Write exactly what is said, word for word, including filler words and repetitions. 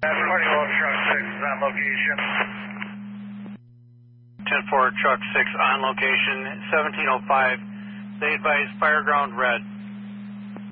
forty-one Truck six is on location. ten four Truck six on location, seventeen oh five. They advise Fireground Red.